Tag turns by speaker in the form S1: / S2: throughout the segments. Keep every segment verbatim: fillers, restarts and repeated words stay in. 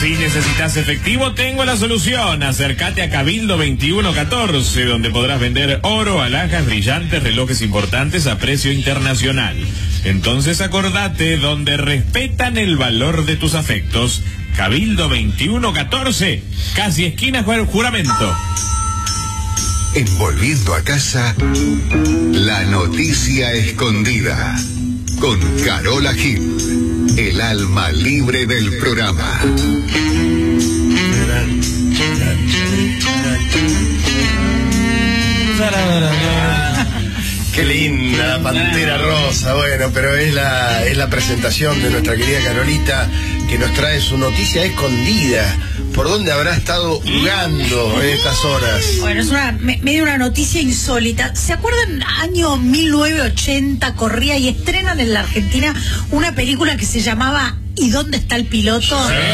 S1: Si necesitas efectivo, tengo la solución. Acércate a Cabildo veintiuno catorce, donde podrás vender oro, alhajas, brillantes, relojes importantes a precio internacional. Entonces acordate, donde respetan el valor de tus afectos. Cabildo veintiuno catorce, casi esquina Juramento.
S2: En Volviendo a Casa, la noticia escondida. Con Carola Gil, el alma libre del programa.
S3: Qué linda, Pantera Rosa. Bueno, pero es la, es la presentación de nuestra querida Carolita, que nos trae su noticia escondida. ¿Por dónde habrá estado jugando en estas horas?
S4: Bueno, es una medio una noticia insólita. ¿Se acuerdan? Año mil novecientos ochenta corría y estrenan en la Argentina una película que se llamaba ¿Y dónde está el piloto?
S5: Sí.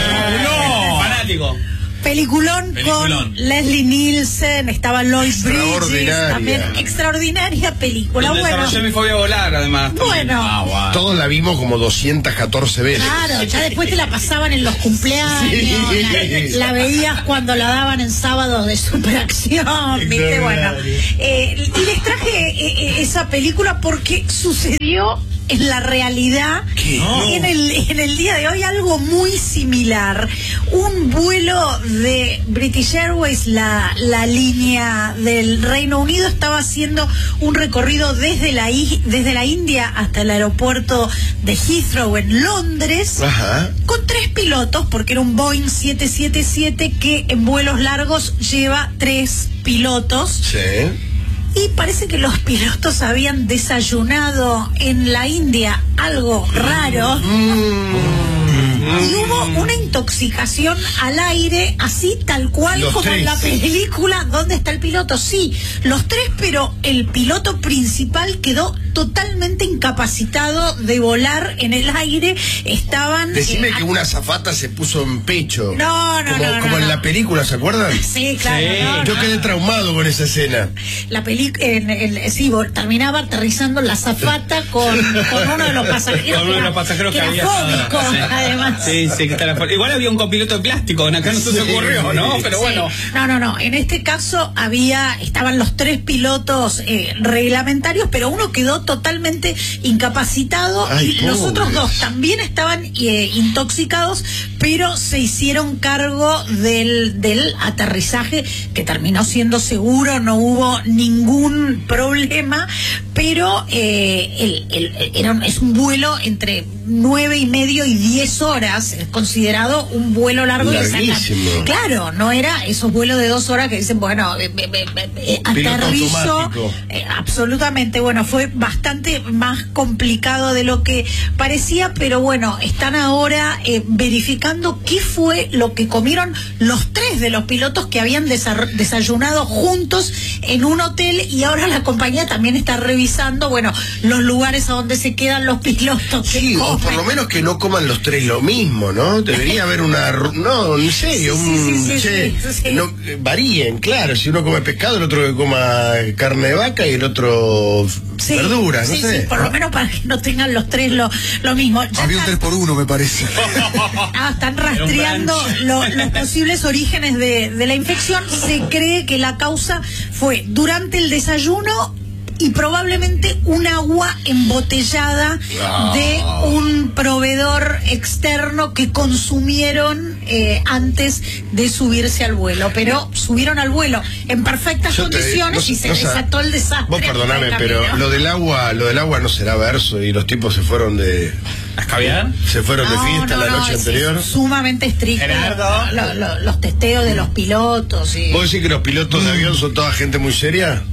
S5: No, fanático.
S4: Peliculón, Peliculón con Leslie Nielsen, estaba Lloyd Bridges, también extraordinaria película.
S5: Donde
S4: bueno,
S5: desarrolló Mi fobia a volar, además.
S4: Bueno,
S5: ah, wow.
S3: Todos la vimos como doscientas catorce veces.
S4: Claro, ya después te la pasaban en los cumpleaños, sí. la, la veías cuando la daban en sábados de superacción, ¿viste? Bueno, eh, y les traje eh, esa película porque sucedió en la realidad, no. en, el, en el día de hoy, algo muy similar. Un vuelo de British Airways, la, la línea del Reino Unido, estaba haciendo un recorrido desde la, desde la India hasta el aeropuerto de Heathrow en Londres. Ajá. Con tres pilotos, porque era un Boeing siete siete siete que en vuelos largos lleva tres pilotos.
S3: Sí.
S4: Y parece que los pilotos habían desayunado en la India algo raro. Mm. Y hubo una intoxicación al aire, así tal cual los como tres. En la película ¿Dónde está el piloto? Sí, los tres, pero el piloto principal quedó totalmente incapacitado de volar en el aire. Estaban...
S3: Decime
S4: eh,
S3: que una azafata se puso en pecho.
S4: No, no,
S3: como,
S4: no.
S3: Como
S4: no,
S3: en
S4: no.
S3: la película, ¿se acuerdan?
S4: Sí, claro.
S3: Sí.
S4: No,
S3: Yo
S4: no,
S3: quedé
S4: no.
S3: traumado con esa escena.
S4: La película, sí, terminaba aterrizando la azafata con, con uno de los pasajeros.
S5: Con uno de los pasajeros que,
S4: que
S5: había.
S4: Fóbico, sí. Además.
S5: Sí, sí, que está igual había un copiloto de plástico, acá no se sí, ocurrió, ¿no? Pero
S4: sí.
S5: bueno.
S4: No, no, no. En este caso había, estaban los tres pilotos eh, reglamentarios, pero uno quedó totalmente incapacitado. Ay, y los otros dos también estaban eh, intoxicados, pero se hicieron cargo del, del aterrizaje, que terminó siendo seguro, no hubo ningún problema, pero eh, el, el, era un, es un vuelo entre nueve y medio y diez horas, es considerado un vuelo largo.
S3: Larguísimo.
S4: Que sacan. Claro, no era esos vuelos de dos horas que dicen, bueno, eh, eh, eh, aterrizo. Eh, absolutamente, bueno, fue bastante más complicado de lo que parecía, pero bueno, están ahora eh, verificando qué fue lo que comieron los tres de los pilotos que habían desayunado juntos en un hotel, y ahora la compañía también está revisando, bueno, los lugares a donde se quedan los pilotos.
S3: Sí, o por lo menos que no coman los tres lo mismo, ¿no? Debería haber una... No, en serio,
S4: sí,
S3: un...
S4: Sí, sí,
S3: che,
S4: sí, sí.
S3: No, varíen, claro. Si uno come pescado, el otro que coma carne de vaca y el otro
S4: sí,
S3: verduras, no
S4: sí,
S3: sé.
S4: Sí, por lo menos para que no tengan los tres lo, lo mismo. Ya
S6: había un tres por uno, me parece.
S4: Ah, están rastreando lo, los posibles orígenes de, de la infección. Se cree que la causa fue durante el desayuno y probablemente un agua embotellada oh. de un proveedor externo que consumieron eh, antes de subirse al vuelo. Pero subieron al vuelo en perfectas Yo condiciones te, no, y se no, desató el desastre.
S3: Vos perdoname, pero lo del agua, lo del agua no será verso, y los tipos se fueron de...
S5: ¿A escabiar?
S3: Se fueron no, de fiesta no, la noche
S4: no,
S3: anterior.
S4: Es sumamente estricto. Lo, lo, los testeos de los pilotos. Y...
S3: ¿Vos decís que los pilotos mm. de avión son toda gente muy seria?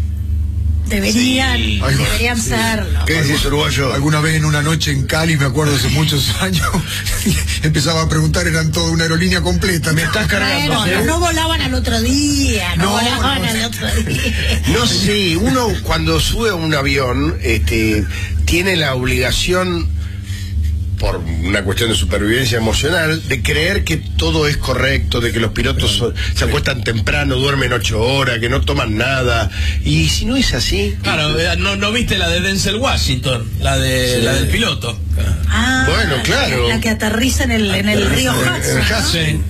S4: Deberían, sí. Ay, deberían sí. serlo.
S3: ¿Qué decís, uruguayo?
S6: Alguna vez en una noche en Cali, me acuerdo hace muchos años, empezaba a preguntar, eran toda una aerolínea completa.
S3: Me estás cargando.
S4: Bueno, no, no volaban al otro día, no, no volaban no, al otro día.
S3: No sé, uno cuando sube a un avión, este, tiene la obligación por una cuestión de supervivencia emocional, de creer que todo es correcto, de que los pilotos son, se acuestan temprano, duermen ocho horas, que no toman nada. Y si no es así...
S7: Claro, no, no viste la de Denzel Washington, la de
S3: Sí.
S7: la del piloto.
S4: Ah,
S3: Bueno, claro.
S4: La, la que aterriza en el, en el río Hudson. ¿no?
S7: Sí.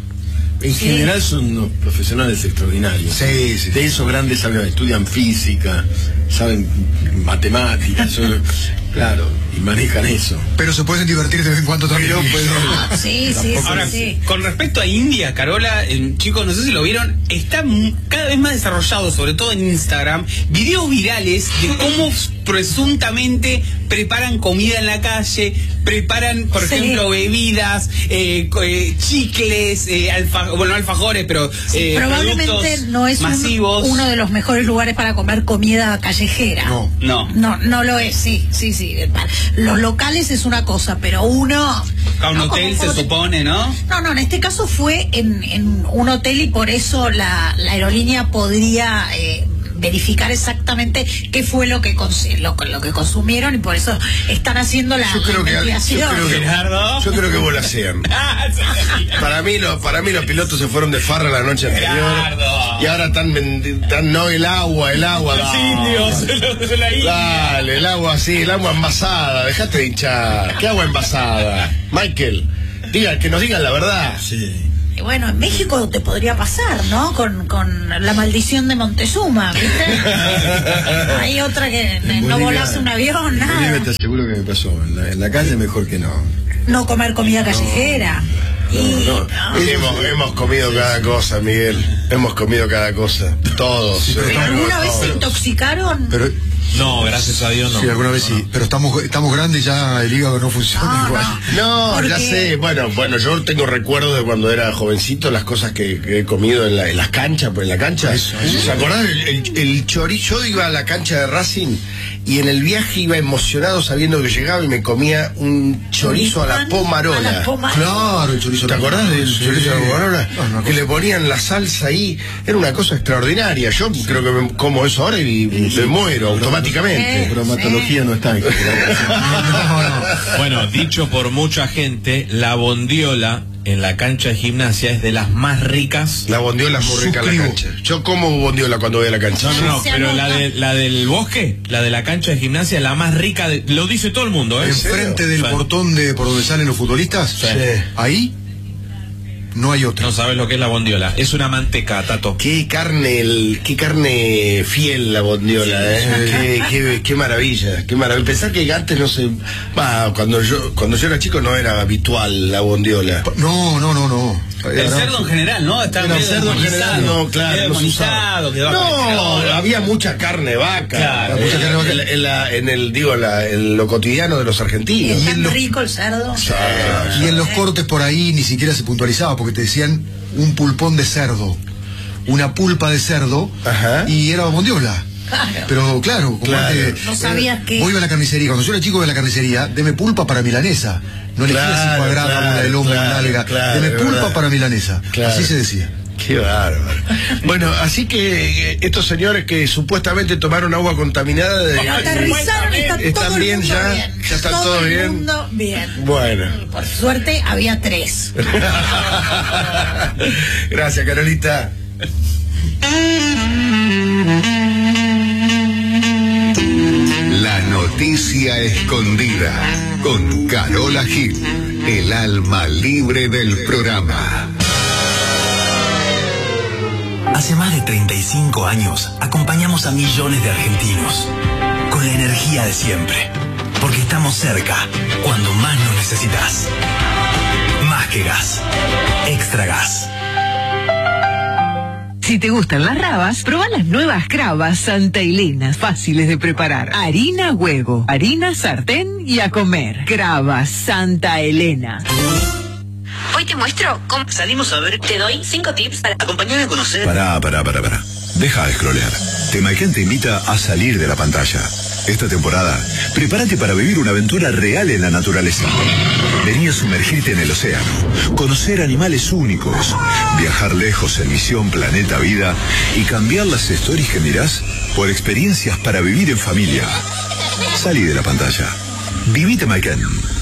S8: En
S4: Sí.
S8: general son unos profesionales extraordinarios.
S3: Sí, sí,
S8: De esos grandes saben, estudian física, saben matemáticas, son- claro, y manejan eso.
S6: Pero se pueden divertir de vez en cuando también.
S8: Pero, pues,
S4: Ah, sí, sí, sí,
S5: Ahora,
S4: sí.
S5: con respecto a India, Carola, eh, chicos, no sé si lo vieron, está m- cada vez más desarrollado, sobre todo en Instagram, videos virales de cómo presuntamente preparan comida en la calle, preparan, por
S4: Sí.
S5: ejemplo, bebidas, eh, co- eh, chicles, eh, alfa- bueno, no alfajores, pero eh,
S4: Probablemente
S5: productos
S4: no es un-
S5: masivos.
S4: uno de los mejores lugares para comer comida callejera.
S6: No.
S5: No.
S4: No, no lo es, sí, sí, sí. Los locales es una cosa, pero uno...
S5: A un
S4: ¿no?
S5: hotel
S4: Como-
S5: se supone, ¿no?
S4: No, no, en este caso fue en, en un hotel y por eso la, la aerolínea podría eh, verificar exactamente qué fue lo que, cons- lo, lo que consumieron y por eso están haciendo la,
S3: Yo
S4: la
S3: creo que, yo
S4: investigación.
S3: creo que,
S5: Gerardo.
S3: yo creo que volasean.
S5: Ah, se veía.
S3: Para mí, los, para mí los pilotos se fueron de farra la noche anterior
S5: Gerardo.
S3: y ahora están, vendi- están no el agua, el agua.
S5: Los
S3: no.
S5: indios, los de la India.
S3: Dale, el agua así, el agua envasada, dejate de hinchar. ¿Qué agua envasada? Michael, diga, que nos digan la verdad.
S8: Sí.
S4: Y bueno, en México te podría pasar, ¿no? Con, con la maldición de Montezuma, ¿viste? Hay otra que
S8: En
S4: no
S8: Bolivia-
S4: volás un avión,
S8: en Bolivia
S4: nada.
S8: te aseguro que me pasó. En la, en la calle mejor que no.
S4: No comer comida callejera. Y,
S3: No,
S4: no.
S3: hemos, hemos comido cada cosa, Miguel. Hemos comido cada cosa. Todos.
S6: Sí, pero
S3: hemos
S4: ¿Alguna
S3: comido
S4: vez se
S3: todos.
S4: intoxicaron?
S6: Pero,
S1: No, gracias a Dios no.
S6: sí, alguna vez sí. Pero estamos, estamos grandes ya, el hígado no funciona
S4: No,
S6: igual.
S4: no.
S3: No, ya
S4: Porque-
S3: sé. Bueno, bueno, yo tengo recuerdos de cuando era jovencito, las cosas que, que he comido en, la- en las canchas, pues en la cancha.
S6: Eso, eso.
S3: ¿Se acuerdan? El, el, el chorizo, yo iba a la cancha de Racing y en el viaje iba emocionado sabiendo que llegaba y me comía un chorizo a la
S4: A la
S3: pomarola.
S4: pomarola.
S6: Claro, el chorizo.
S3: ¿Te acordás del
S6: Sí.
S3: chorizo de la pomarola?
S6: No, una
S3: que
S6: cosa-
S3: le ponían la salsa ahí. Era una cosa extraordinaria. Yo creo que me como eso ahora y me muero automáticamente.
S4: Eh.
S8: Bromatología no está en
S6: No, no.
S1: Bueno, dicho por mucha gente, la bondiola en la cancha de gimnasia es de las más ricas.
S3: La bondiola es muy rica en la
S6: Suscribo.
S3: cancha. Yo como bondiola cuando voy a la cancha.
S1: No, no, no,
S4: Se
S1: pero la,
S4: anota.
S1: de, la del bosque, la de la cancha de gimnasia, la más rica, de, lo dice todo el mundo, ¿eh?
S6: Enfrente del
S1: Sí.
S6: portón de por donde salen los futbolistas,
S1: Sí.
S6: ahí no hay otra.
S1: No sabes lo que es la bondiola. Es una manteca, Tato.
S3: Qué carne, el, qué carne fiel la bondiola, ¿eh? Qué, qué, qué maravilla, qué maravilla. Pensar que antes no se, va, cuando yo, cuando yo era chico no era habitual la bondiola.
S6: No, no, no, no.
S5: El cerdo en general, ¿no? Está
S3: El
S5: medio
S3: cerdo en
S5: demonizado.
S3: general, no, claro,
S5: Medio
S3: no se usaba.
S5: demonizado, quedó
S3: No,
S5: acá.
S3: había mucha carne de vaca.
S5: Claro,
S3: mucha
S6: mucha
S3: carne de vaca en, en la- en el, digo, la, en lo cotidiano de los
S4: Y
S3: argentinos.
S4: es
S6: en
S4: tan
S6: los-
S4: rico el cerdo.
S6: Y en los cortes por ahí ni siquiera se puntualizaba porque te decían un pulpón de cerdo, una pulpa de cerdo,
S3: Ajá.
S6: y era bondiola.
S4: Claro.
S6: Pero claro, como
S3: Claro.
S6: antes,
S4: No sabías
S6: eh,
S4: que-
S6: vos ibas a la carnicería, cuando yo era chico iba a la carnicería, deme pulpa para milanesa. No le
S3: Claro,
S6: quieras si cuadrada,
S3: claro,
S6: una de lomo,
S3: claro,
S6: una nalga.
S3: claro,
S6: Deme
S3: es
S6: pulpa
S3: verdad.
S6: para milanesa.
S3: Claro.
S6: Así se decía.
S3: Qué bárbaro. Bueno, así que eh, estos señores que supuestamente tomaron agua contaminada de-
S4: Aterrizaron, está
S3: ¿Están
S4: todo el
S3: bien
S4: mundo
S3: ya?
S4: bien.
S3: ¿Ya están
S4: todo
S3: todos
S4: el
S3: bien?
S4: mundo bien.
S3: Bueno.
S4: Por suerte había tres.
S3: Gracias, Carolita.
S2: La noticia escondida con Carola Gil, el alma libre del programa.
S9: Hace más de treinta y cinco años acompañamos a millones de argentinos con la energía de siempre, porque estamos cerca cuando más nos necesitas. Más que gas, extra gas.
S10: Si te gustan las rabas, prueba las nuevas Cravas Santa Elena, fáciles de preparar. Harina, huevo, harina, sartén y a comer. Cravas Santa Elena.
S11: Hoy te muestro cómo salimos a ver. Te doy cinco tips para acompañarme a conocer.
S12: Pará, pará, pará, pará. Deja de scrollear. Temaiken te invita a salir de la pantalla. Esta temporada, prepárate para vivir una aventura real en la naturaleza. Vení a sumergirte en el océano, conocer animales únicos, viajar lejos en misión Planeta Vida y cambiar las stories que mirás por experiencias para vivir en familia. Salí de la pantalla. Viví Temaiken.